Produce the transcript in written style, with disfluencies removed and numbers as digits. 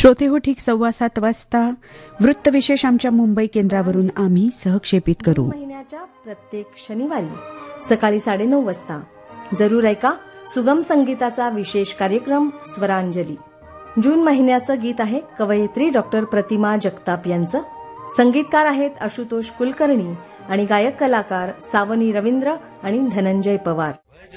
श्रोते हो, ठीक 7:15 वाजता वृत्तविशेष आमच्या मुंबई केंद्रावरून आम्ही सहक्षेपित करू. महिन्याच्या प्रत्येक शनिवारी सकाळी 9:30 वाजता जरूर ऐका सुगम संगीताचा विशेष कार्यक्रम स्वरांजली. जून महिन्याचं गीत आहे कवयित्री डॉक्टर प्रतिमा जगताप यांचं. संगीतकार आहेत आशुतोष कुलकर्णी आणि गायक कलाकार सावनी रवींद्र आणि धनंजय पवार.